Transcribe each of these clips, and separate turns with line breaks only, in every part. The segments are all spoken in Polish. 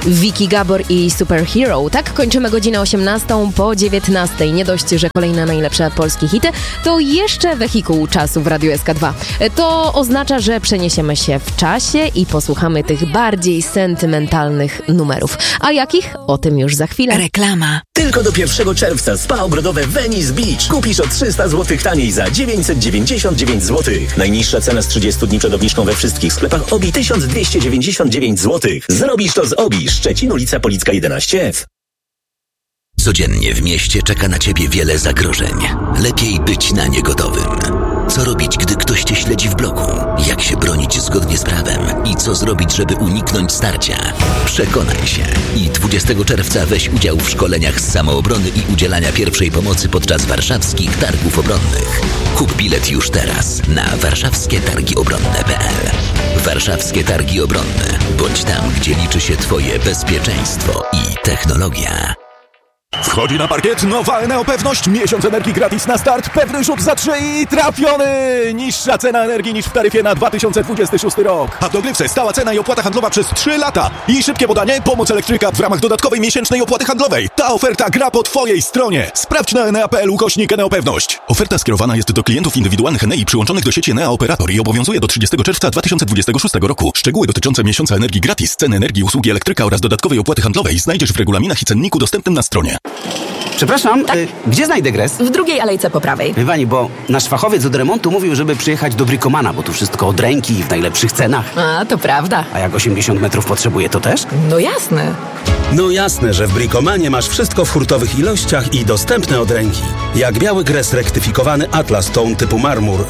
Vicky Gabor i Superhero. Tak kończymy godzinę 18 po 19. Nie dość, że kolejne najlepsze polskie hity, to jeszcze wehikuł czasu w Radiu SK2. To oznacza, że przeniesiemy się w czasie i posłuchamy tych bardziej sentymentalnych numerów. A jakich? O tym już za chwilę.
Reklama.
Tylko do 1 czerwca spa ogrodowe Venice Beach. Kupisz o 300 zł taniej za 999 zł. Najniższa cena z 30 dni przed obniżką we wszystkich sklepach OBI 1299 zł. Zrobisz to z OBI. Szczecin, ulica Policka 11F.
Codziennie w mieście czeka na ciebie wiele zagrożeń. Lepiej być na nie gotowym. Co robić, gdy ktoś cię śledzi w bloku? Jak się bronić zgodnie z prawem? I co zrobić, żeby uniknąć starcia? Przekonaj się. I 20 czerwca weź udział w szkoleniach z samoobrony i udzielania pierwszej pomocy podczas warszawskich targów obronnych. Kup bilet już teraz na warszawskietargiobronne.pl. Warszawskie Targi Obronne. Bądź tam, gdzie liczy się twoje bezpieczeństwo i technologia.
Wchodzi na parkiet nowa Eneo Pewność. Miesiąc energii gratis na start. Pewny rzut za 3 i trafiony! Niższa cena energii niż w taryfie na 2026 rok. A w dogrywce stała cena i opłata handlowa przez 3 lata. I szybkie podanie, pomoc elektryka w ramach dodatkowej miesięcznej opłaty handlowej. Ta oferta gra po twojej stronie. Sprawdź na enea.pl/Eneo Pewność. Oferta skierowana jest do klientów indywidualnych Enei przyłączonych do sieci Enea Operator i obowiązuje do 30 czerwca 2026 roku. Szczegóły dotyczące miesiąca energii gratis, ceny energii, usługi elektryka oraz dodatkowej opłaty handlowej znajdziesz w regulaminach i cenniku dostępnym na stronie.
Przepraszam, gdzie znajdę gres?
W drugiej alejce po prawej.
Wie pani, bo nasz fachowiec od remontu mówił, żeby przyjechać do Bricomana, bo tu wszystko od ręki i w najlepszych cenach.
A, to prawda.
A jak 80 metrów potrzebuje, to też?
No jasne.
No jasne, że w Bricomanie masz wszystko w hurtowych ilościach i dostępne od ręki. Jak biały gres rektyfikowany Atlas Stone typu marmur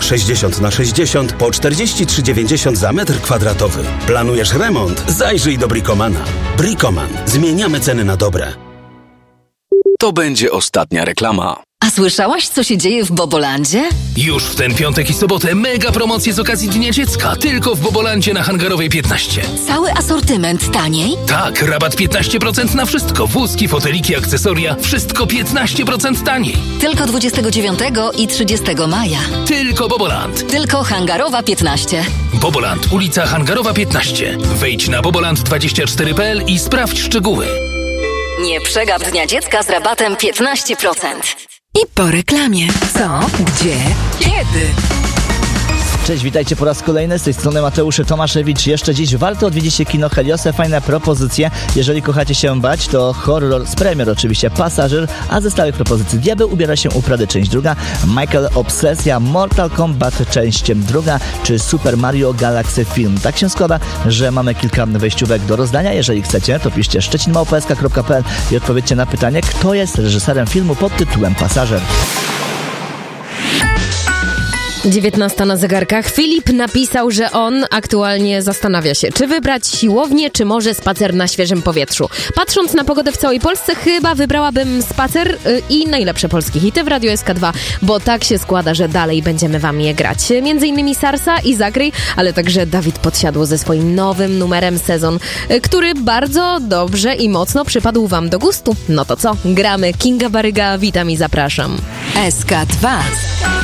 60x60 po 43,90 za metr kwadratowy. Planujesz remont? Zajrzyj do Bricomana. Bricoman. Zmieniamy ceny na dobre.
To będzie ostatnia reklama.
A słyszałaś, co się dzieje w Bobolandzie?
Już w ten piątek i sobotę mega promocje z okazji Dnia Dziecka. Tylko w Bobolandzie na Hangarowej 15.
Cały asortyment taniej?
Tak, rabat 15% na wszystko. Wózki, foteliki, akcesoria. Wszystko 15% taniej.
Tylko 29 i 30 maja.
Tylko Boboland.
Tylko Hangarowa 15.
Boboland, ulica Hangarowa 15. Wejdź na boboland24.pl i sprawdź szczegóły.
Nie przegap Dnia Dziecka z rabatem 15%.
I po reklamie. Co? Gdzie? Kiedy?
Cześć, witajcie po raz kolejny, z tej strony Mateusz Tomaszewicz. Jeszcze dziś warto odwiedzić kino Heliosę, fajne propozycje. Jeżeli kochacie się bać, to horror z premier oczywiście Pasażer, a ze stałych propozycji Diabeł ubiera się u Prady część druga, Michael Obsesja, Mortal Kombat część druga, czy Super Mario Galaxy film. Tak się składa, że mamy kilka wejściówek do rozdania. Jeżeli chcecie, to piszcie szczecinmałpa.sk.pl i odpowiedzcie na pytanie, kto jest reżyserem filmu pod tytułem Pasażer.
19 na zegarkach. Filip napisał, że on aktualnie zastanawia się, czy wybrać siłownię, czy może spacer na świeżym powietrzu. Patrząc na pogodę w całej Polsce, chyba wybrałabym spacer i najlepsze polskie hity w Radiu SK2, bo tak się składa, że dalej będziemy wam je grać. Między innymi Sarsa i Zakryj, ale także Dawid Podsiadło ze swoim nowym numerem Sezon, który bardzo dobrze i mocno przypadł wam do gustu. No to co? Gramy. Kinga Baryga, witam i zapraszam.
SK2.